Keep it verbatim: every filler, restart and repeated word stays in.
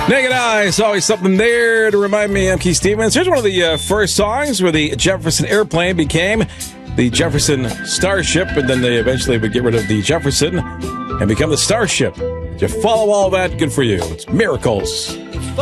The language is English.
Naked Eyes, always something there to remind me. I'm Keith Stevens. Here's one of the uh, first songs where the Jefferson Airplane became the Jefferson Starship, and then they eventually would get rid of the Jefferson and become the Starship. If you follow all that, good for you. It's Miracles.